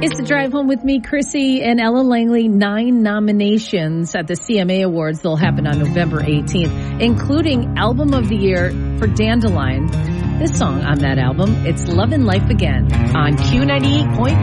It's the Drive Home with me, Chrissy, and Ella Langley. 9 nominations at the CMA Awards. They'll happen on November 18th, including Album of the Year for Dandelion. This song on that album, it's Lovin' Life Again on Q98.5.